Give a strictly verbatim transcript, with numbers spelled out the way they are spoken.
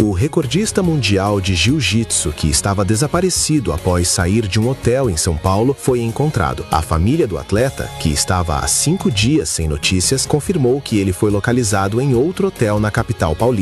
O recordista mundial de jiu-jitsu, que estava desaparecido após sair de um hotel em São Paulo, foi encontrado. A família do atleta, que estava há cinco dias sem notícias, confirmou que ele foi localizado em outro hotel na capital paulista.